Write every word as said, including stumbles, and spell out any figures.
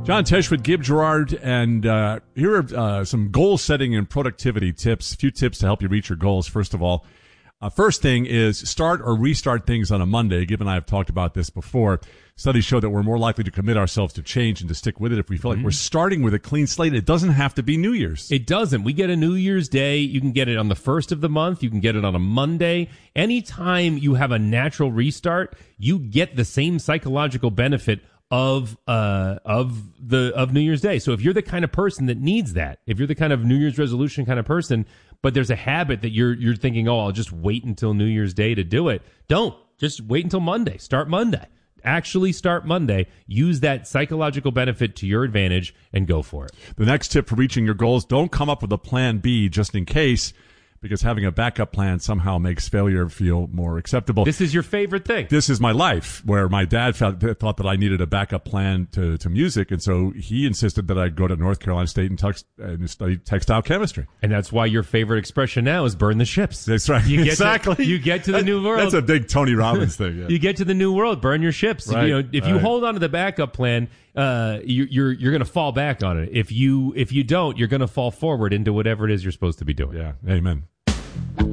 John Tesh with Gib Gerard, and uh, here are uh, some goal-setting and productivity tips, a few tips to help you reach your goals. First of all, uh, first thing is start or restart things on a Monday. Gib and I have talked about this before. Studies show that we're more likely to commit ourselves to change and to stick with it if we feel like mm-hmm. we're starting with a clean slate. It doesn't have to be New Year's. It doesn't. We get a New Year's Day. You can get it on the first of the month. You can get it on a Monday. Anytime you have a natural restart, you get the same psychological benefit of uh of the of New Year's Day. So if you're the kind of person that needs that, if you're the kind of New Year's resolution kind of person, but there's a habit that you're you're thinking, oh, I'll just wait until New Year's Day to do it. Don't. Just wait until Monday. Start Monday. Actually start Monday. Use that psychological benefit to your advantage and go for it. The next tip for reaching your goals, don't come up with a plan B just in case, because having a backup plan somehow makes failure feel more acceptable. This is your favorite thing. This is my life, where my dad felt, thought that I needed a backup plan to, to music, and so he insisted that I go to North Carolina State and, tux, and study textile chemistry. And that's why your favorite expression now is burn the ships. That's right. You get exactly. To, you get to the that, new world. That's a big Tony Robbins thing. Yeah. You get to the new world, burn your ships. Right, you know, if right. you hold on to the backup plan, uh, you, you're you're going to fall back on it. If you if you don't, you're going to fall forward into whatever it is you're supposed to be doing. Yeah. Amen.